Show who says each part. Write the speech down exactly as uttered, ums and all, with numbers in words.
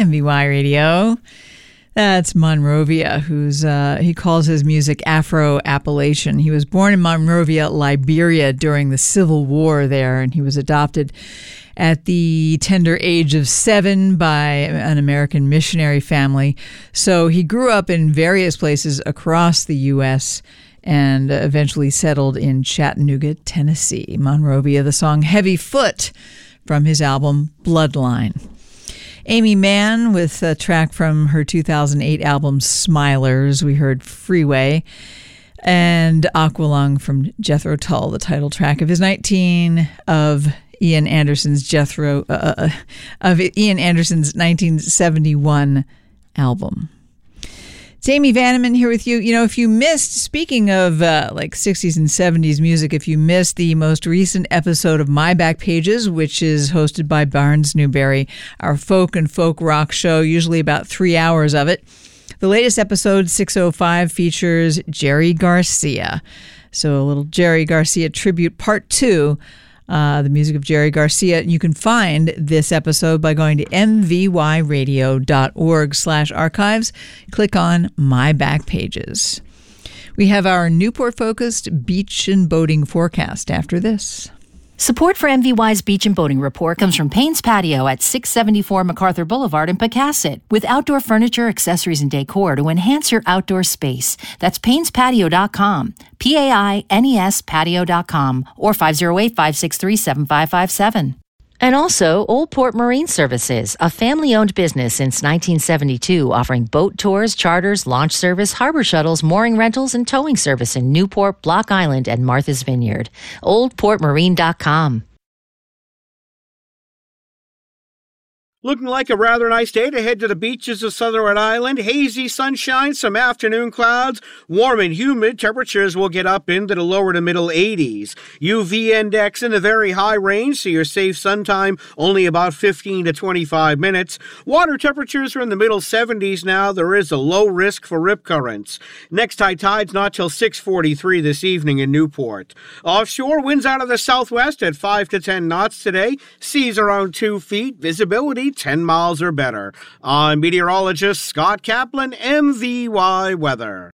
Speaker 1: M V Y Radio. That's Monrovia, who's uh, he calls his music Afro-Appalachian. He was born in Monrovia, Liberia during the Civil War there, and he was adopted at the tender age of seven by an American missionary family. So he grew up in various places across the U S and eventually settled in Chattanooga, Tennessee. Monrovia, the song Heavy Foot from his album Bloodline. Amy Mann with a track from her two thousand eight album Smilers. We heard Freeway. And Aqualung from Jethro Tull, the title track of his nineteen of Ian Anderson's Jethro uh, of Ian Anderson's nineteen seventy-one album. It's Amy Vanneman here with you. You know, if you missed, speaking of uh, like sixties and seventies music, if you missed the most recent episode of My Back Pages, which is hosted by Barnes Newberry, our folk and folk rock show, usually about three hours of it, the latest episode, six oh five, features Jerry Garcia. So a little Jerry Garcia tribute, part two. Uh, the music of Jerry Garcia. You can find this episode by going to mvyradio.org slash archives. Click on My Back Pages. We have our Newport-focused beach and boating forecast after this.
Speaker 2: Support for M V Y's Beach and Boating Report comes from Payne's Patio at six seventy-four MacArthur Boulevard in Pecasset, with outdoor furniture, accessories, and decor to enhance your outdoor space. That's paynes patio dot com, P A I N E S patio dot com, or five oh eight, five six three, seven five five seven. And also, Old Port Marine Services, a family-owned business since nineteen seventy-two, offering boat tours, charters, launch service, harbor shuttles, mooring rentals, and towing service in Newport, Block Island, and Martha's Vineyard. old port marine dot com.
Speaker 3: Looking like a rather nice day to head to the beaches of Southern Rhode Island. Hazy sunshine, some afternoon clouds, warm and humid. Temperatures will get up into the lower to middle eighties. U V index in a very high range, so your safe sun time only about fifteen to twenty-five minutes. Water temperatures are in the middle seventies now. There is a low risk for rip currents. Next high tide's not till six forty-three this evening in Newport. Offshore, winds out of the southwest at five to ten knots today. Seas around two feet. Visibility ten miles or better. I'm meteorologist Scott Kaplan, M V Y Weather.